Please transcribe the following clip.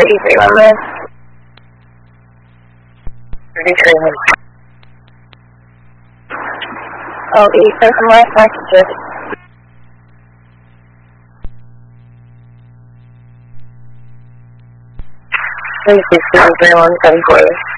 33 man. 33 man. Oh, some last messages. Please do 3174.